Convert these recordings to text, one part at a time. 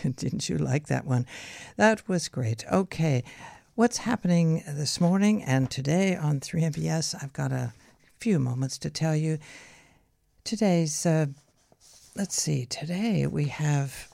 Didn't you like that one? That was great. Okay, what's happening this morning and today on 3MBS? I've got a few moments to tell you. Today's, let's see, today we have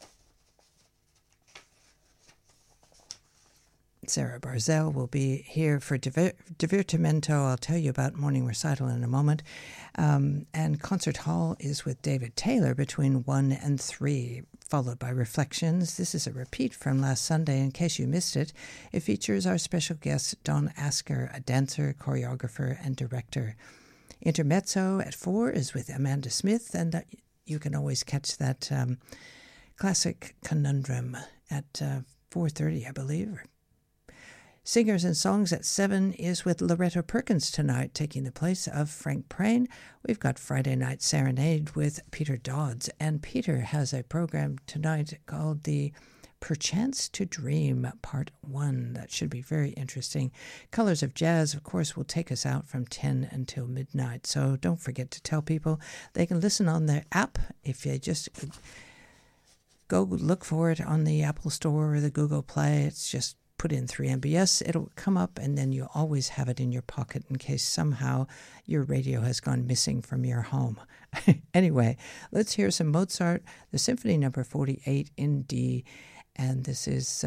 Sarah Barzell will be here for Divertimento. I'll tell you about morning recital in a moment. And Concert Hall is with David Taylor between 1 and 3, followed by Reflections. This is a repeat from last Sunday. In case you missed it, it features our special guest, Don Asker, a dancer, choreographer, and director. Intermezzo at 4 is with Amanda Smith, and you can always catch that classic conundrum at 4:30, I believe. Singers and Songs at 7 is with Loretto Perkins tonight, taking the place of Frank Prane. We've got Friday Night Serenade with Peter Dodds, and Peter has a program tonight called the Perchance to Dream, Part 1. That should be very interesting. Colors of Jazz, of course, will take us out from 10 until midnight, so don't forget to tell people they can listen on their app. If you just go look for it on the Apple Store or the Google Play, it's just put in 3MBS, it'll come up, and then you'll always have it in your pocket in case somehow your radio has gone missing from your home. Anyway, let's hear some Mozart, the Symphony Number 48 in D, and this is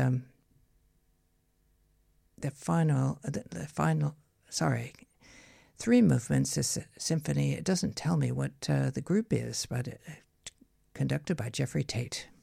the final, three movements, this symphony. It doesn't tell me what the group is, but conducted by Jeffrey Tate.